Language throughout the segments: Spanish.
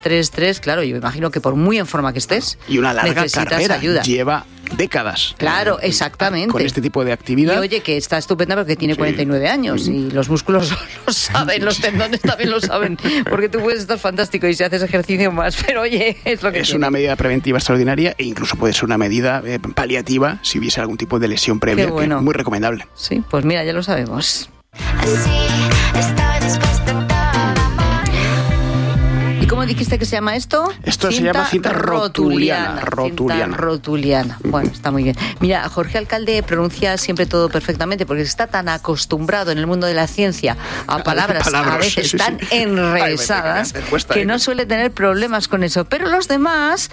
3-3, claro, yo imagino que por muy en forma que estés, y una larga carrera, ayuda. Lleva décadas. Claro, exactamente. Con este tipo de actividad. Y oye, que está estupenda porque tiene 49 años y los músculos lo saben, los tendones también lo saben, porque tú puedes estar fantástico y si haces ejercicio más, pero oye, es lo que es una medida preventiva extraordinaria e incluso puede ser una medida paliativa si hubiese algún tipo de lesión previa, que es muy recomendable. Sí, pues mira, ya lo sabemos. ¿Cómo dijiste que se llama esto? Esto se llama cinta rotuliana. Cinta rotuliana. Bueno, está muy bien. Mira, Jorge Alcalde pronuncia siempre todo perfectamente porque está tan acostumbrado en el mundo de la ciencia a palabras a veces tan enrevesadas que no suele tener problemas con eso. Pero los demás,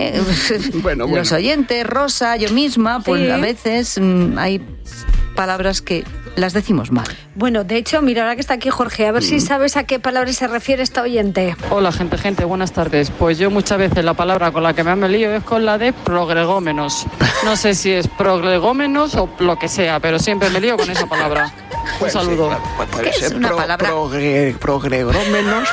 los oyentes, Rosa, yo misma, pues a veces hay palabras que las decimos mal. Bueno, de hecho, mira, ahora que está aquí Jorge, a ver si sabes a qué palabra se refiere esta oyente. Hola, gente, buenas tardes. Pues yo muchas veces la palabra con la que me lío es con la de progregómenos. No sé si es progregómenos o lo que sea, pero siempre me lío con esa palabra. Un saludo. Puede ser una palabra progregómenos.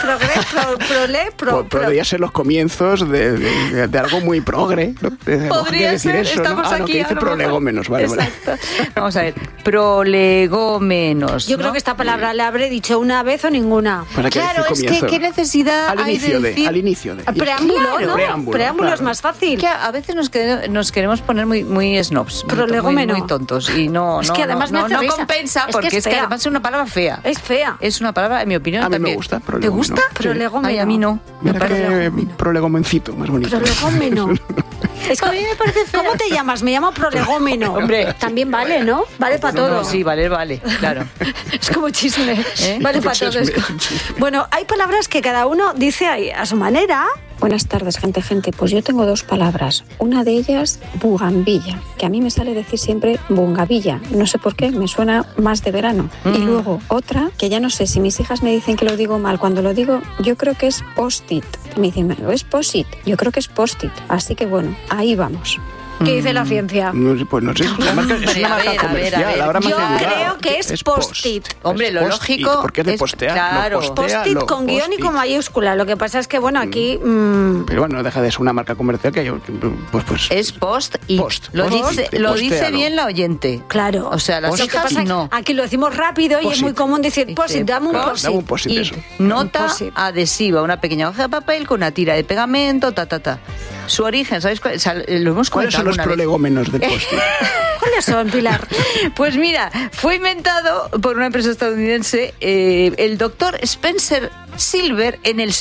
Podría ser los comienzos de algo muy progre, ¿no? Podría decir ser, eso, estamos aquí. Que dice prolegómenos, vale. Vamos a ver, prolegómenos. Yo creo que esta palabra la habré dicho una vez o ninguna. Claro, es que qué necesidad hay de decir... Al inicio de... Preámbulo, ¿no? Preámbulo es más fácil. Que a veces nos queremos poner muy snobs, muy tontos y no es que además no compensa porque es que además es una palabra fea. Es fea. Es una palabra, en mi opinión, a mí también. Me gusta. ¿Te gusta? Prolegómeno. Ay, a mí no. Prolegomencito, más bonito. Prolegómeno. Es que a mí me parece fea. ¿Cómo te llamas? Me llamo prolegómeno. Hombre. También vale, ¿no? Vale para todo. Sí, vale, claro. Es como chisme. Vale para todo. Bueno, hay palabras que cada uno dice a su manera. Buenas tardes, gente. Pues yo tengo dos palabras. Una de ellas, bugambilla, que a mí me sale decir siempre bungavilla. No sé por qué, me suena más de verano. Y luego otra, que ya no sé si mis hijas me dicen que lo digo mal. Cuando lo digo, yo creo que es post-it. Me dicen, ¿es post-it? Yo creo que es post-it. Así que bueno, ahí vamos. ¿Qué dice la ciencia? Pues no sé, es una marca comercial. Ahora yo creo que es post-it. Hombre, lo lógico... ¿Por qué de postear? Claro. Post-it con guión y con mayúscula. Lo que pasa es que, bueno, aquí... Pero bueno, no deja de ser una marca comercial que yo... Pues es post-it. Lo dice bien la oyente. Claro. O sea, las hijas no. Aquí lo decimos rápido y es muy común decir post-it, dame un post-it. Dame un post-it, eso. Nota adhesiva, una pequeña hoja de papel con una tira de pegamento, Su origen, ¿sabéis cuál? Lo hemos comentado. ¿Cuáles son los prolegómenos del post-it? ¿Cuáles son, Pilar? Pues mira, fue inventado por una empresa estadounidense, el doctor Spencer Silver, en el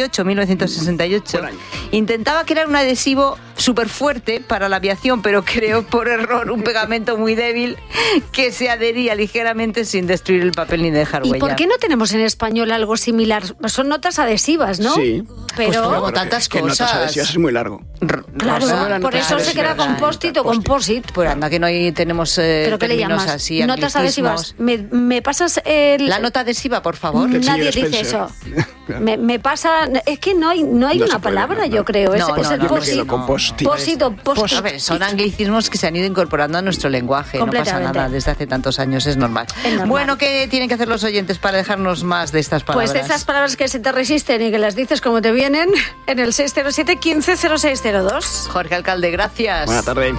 1968. Intentaba crear un adhesivo súper fuerte para la aviación, pero creó por error un pegamento muy débil que se adhería ligeramente sin destruir el papel ni dejar huella. ¿Y por qué no tenemos en español algo similar? Son notas adhesivas, ¿no? Sí. Pero como tantas cosas. Notas adhesivas es muy largo. Claro, por eso se queda con post-it o con post-it. Pues anda que no tenemos ¿pero qué le llamas? Así, notas adhesivas. ¿Me pasas la nota adhesiva, por favor? Nadie dice eso. Me pasa... Es que no hay una palabra, yo creo. Es el post-it. Post-it o post-it. A ver, son anglicismos que se han ido incorporando a nuestro lenguaje. No pasa nada, desde hace tantos años es normal. Bueno, ¿qué tienen que hacer los oyentes para dejarnos más de estas palabras? Pues de estas palabras que se te resisten y que las dices como te vienen en el 607 15 0602. Jorge Alcalde, gracias. Buenas tardes.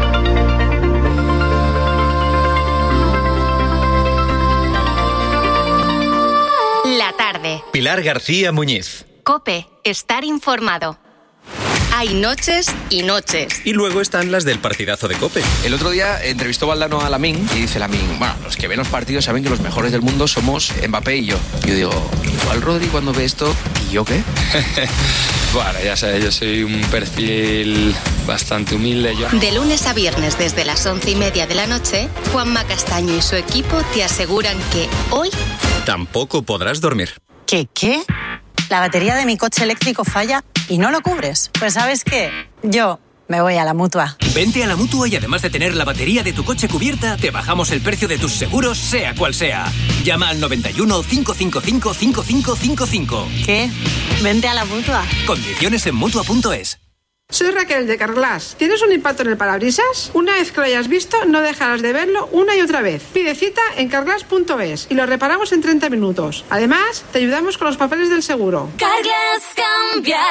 La tarde. Pilar García Muñiz. COPE. Estar informado. Hay noches y noches. Y luego están las del partidazo de COPE. El otro día entrevistó Valdano a Lamine y dice Lamine, bueno, los que ven los partidos saben que los mejores del mundo somos Mbappé y yo. Yo digo, igual Rodri cuando ve esto, ¿y yo qué? Bueno, ya sabes, yo soy un perfil bastante humilde. De lunes a viernes desde las 11:30 de la noche, Juanma Castaño y su equipo te aseguran que hoy... tampoco podrás dormir. ¿Qué? La batería de mi coche eléctrico falla y no lo cubres. Pues ¿sabes qué? Yo me voy a la Mutua. Vente a la Mutua y además de tener la batería de tu coche cubierta, te bajamos el precio de tus seguros, sea cual sea. Llama al 91 555 5555. ¿Qué? Vente a la Mutua. Condiciones en Mutua.es. Soy Raquel de Carglass. ¿Tienes un impacto en el parabrisas? Una vez que lo hayas visto, no dejarás de verlo una y otra vez. Pide cita en carglass.es y lo reparamos en 30 minutos. Además, te ayudamos con los papeles del seguro. Carglass cambia.